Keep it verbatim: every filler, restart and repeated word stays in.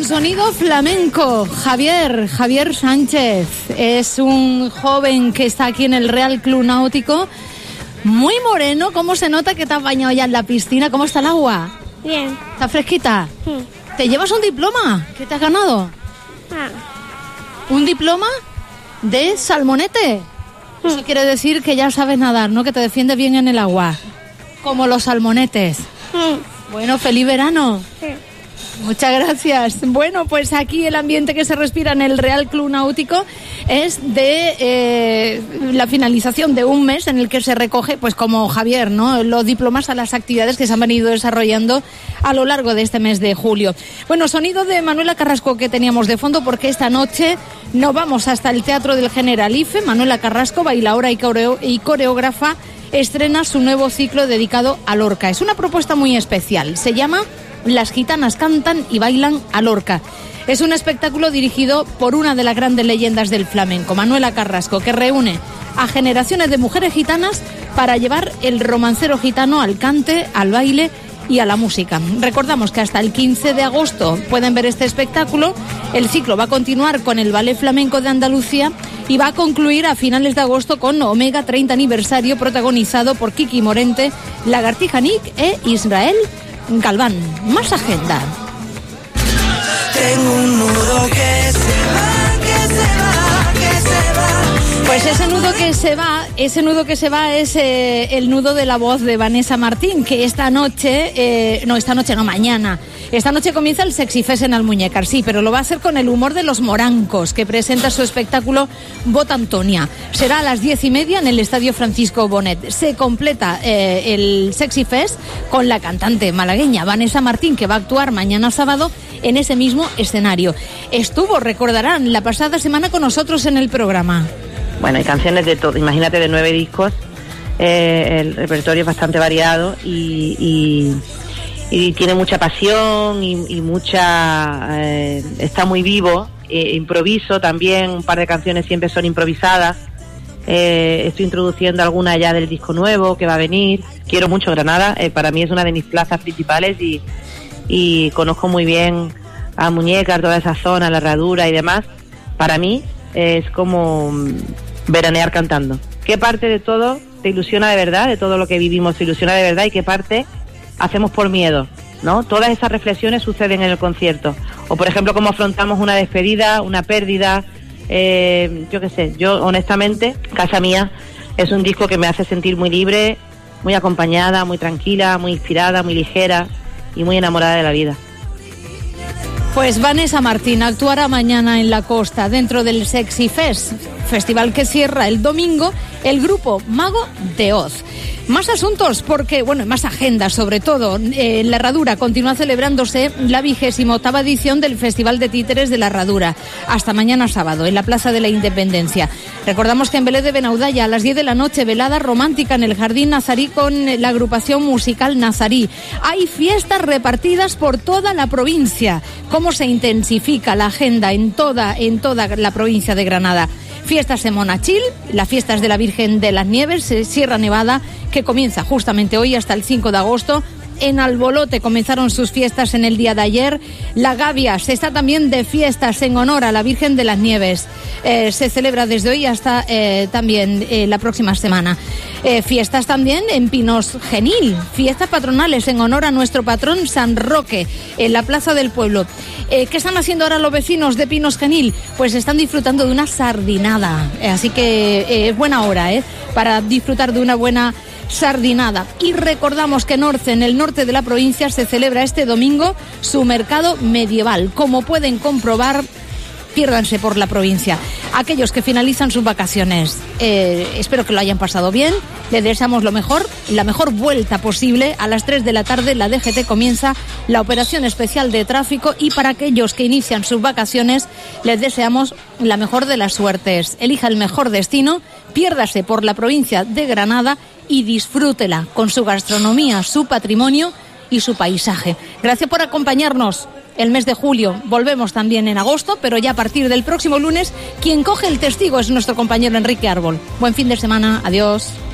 con sonido flamenco. Javier, Javier Sánchez es un joven que está aquí en el Real Club Náutico. Muy moreno, ¿cómo se nota que te has bañado ya en la piscina? ¿Cómo está el agua? Bien. ¿Está fresquita? Sí. ¿Te llevas un diploma? ¿Qué te has ganado? Ah. ¿Un diploma de salmonete? Sí. Eso quiere decir que ya sabes nadar, ¿no? Que te defiendes bien en el agua. Como los salmonetes. Sí. Bueno, feliz verano. Sí. Muchas gracias. Bueno, pues aquí el ambiente que se respira en el Real Club Náutico es de eh, la finalización de un mes en el que se recoge, pues como Javier, ¿no?, los diplomas a las actividades que se han venido desarrollando a lo largo de este mes de julio. Bueno, sonido de Manuela Carrasco que teníamos de fondo, porque esta noche nos vamos hasta el Teatro del Generalife. Manuela Carrasco, bailaora y, coreo- y coreógrafa, estrena su nuevo ciclo dedicado a Lorca. Es una propuesta muy especial. Se llama Las gitanas cantan y bailan a Lorca. Es un espectáculo dirigido por una de las grandes leyendas del flamenco, Manuela Carrasco, que reúne a generaciones de mujeres gitanas para llevar el romancero gitano al cante, al baile y a la música. Recordamos que hasta el quince de agosto pueden ver este espectáculo. El ciclo va a continuar con el Ballet Flamenco de Andalucía y va a concluir a finales de agosto con Omega treinta aniversario, protagonizado por Kiki Morente, Lagartija Nick e Israel Galván. Más agenda. Tengo un nudo que se va, que se va, que se va. Pues ese nudo que se va, ese nudo que se va es eh, el nudo de la voz de Vanessa Martín, que esta noche, eh, no, esta noche no, mañana. Esta noche comienza el Sexy Fest en Almuñécar, sí, pero lo va a hacer con el humor de los morancos, que presenta su espectáculo Bot Antonia. Será a las diez y media en el Estadio Francisco Bonet. Se completa eh, el Sexy Fest con la cantante malagueña Vanessa Martín, que va a actuar mañana sábado en ese mismo escenario. Estuvo, recordarán, la pasada semana con nosotros en el programa. Bueno, hay canciones de todo, imagínate, de nueve discos, eh, el repertorio es bastante variado y... y... y tiene mucha pasión y, y mucha eh, está muy vivo. Eh, improviso también, un par de canciones siempre son improvisadas. Eh, estoy introduciendo alguna ya del disco nuevo que va a venir. Quiero mucho Granada, eh, para mí es una de mis plazas principales y, y conozco muy bien a Muñécar, toda esa zona, la Herradura y demás. Para mí es como veranear cantando. ¿Qué parte de todo te ilusiona de verdad, de todo lo que vivimos te ilusiona de verdad, y qué parte hacemos por miedo, ¿no? Todas esas reflexiones suceden en el concierto. O, por ejemplo, cómo afrontamos una despedida, una pérdida, eh, yo qué sé. Yo, honestamente, Casa Mía es un disco que me hace sentir muy libre, muy acompañada, muy tranquila, muy inspirada, muy ligera y muy enamorada de la vida. Pues Vanessa Martín actuará mañana en la costa, dentro del Sexy Fest, festival que cierra el domingo el grupo Mago de Oz. Más asuntos, porque, bueno, más agenda, sobre todo. Eh, en la Herradura continúa celebrándose la vigésima octava edición del Festival de Títeres de la Herradura, hasta mañana sábado, en la Plaza de la Independencia. Recordamos que en Belén de Benaudalla, a las diez de la noche, velada romántica en el Jardín Nazarí con la agrupación musical Nazarí. Hay fiestas repartidas por toda la provincia. Cómo se intensifica la agenda en toda, en toda la provincia de Granada. Fiestas en Monachil, las fiestas de la Virgen de las Nieves, Sierra Nevada, que comienza justamente hoy hasta el cinco de agosto. En Albolote comenzaron sus fiestas en el día de ayer. La Gavia se está también de fiestas en honor a la Virgen de las Nieves. Eh, se celebra desde hoy hasta eh, también eh, la próxima semana. Eh, fiestas también en Pinos Genil, fiestas patronales en honor a nuestro patrón San Roque, en la Plaza del Pueblo. Eh, ¿Qué están haciendo ahora los vecinos de Pinos Genil? Pues están disfrutando de una sardinada, eh, así que eh, es buena hora eh, para disfrutar de una buena sardinada. Y recordamos que en Orce, en el norte de la provincia, se celebra este domingo su mercado medieval. Como pueden comprobar, piérdanse por la provincia. Aquellos que finalizan sus vacaciones, eh, espero que lo hayan pasado bien. Les deseamos lo mejor, la mejor vuelta posible. A las tres de la tarde la D G T comienza la operación especial de tráfico, y para aquellos que inician sus vacaciones les deseamos la mejor de las suertes. Elija el mejor destino, piérdase por la provincia de Granada y disfrútela con su gastronomía, su patrimonio y su paisaje. Gracias por acompañarnos el mes de julio. Volvemos también en agosto, pero ya a partir del próximo lunes, quien coge el testigo es nuestro compañero Enrique Árbol. Buen fin de semana. Adiós.